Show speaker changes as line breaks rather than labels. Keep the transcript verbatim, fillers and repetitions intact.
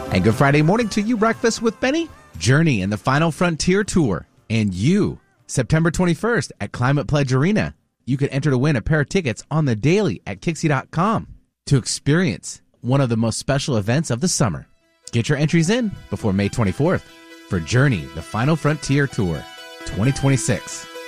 And good Friday morning to you, Breakfast with Benny. Journey in the Final Frontier Tour. And you, September twenty-first at Climate Pledge Arena. You could enter to win a pair of tickets on the daily at Kixie dot com to experience one of the most special events of the summer. Get your entries in before May twenty-fourth for Journey, the Final Frontier Tour twenty twenty-six.